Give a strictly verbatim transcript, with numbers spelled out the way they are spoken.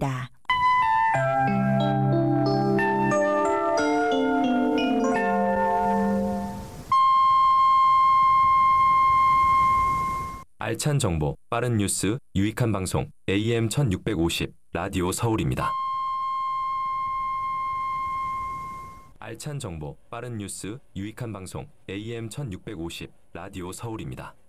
있습니다. 알찬 정보, 빠른 뉴스, 유익한 방송 에이엠 천육백오십 라디오 서울입니다. 알찬 정보, 빠른 뉴스, 유익한 방송 에이엠 천육백오십 라디오 서울입니다.